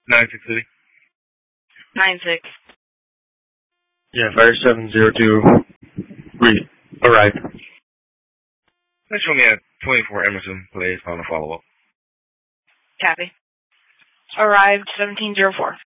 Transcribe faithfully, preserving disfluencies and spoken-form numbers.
nine six City. nine six. Yeah, fire seven zero two. Read. Arrived. Let's show me at twenty-four Emerson, please, on a follow-up. Copy. Arrived seventeen zero four.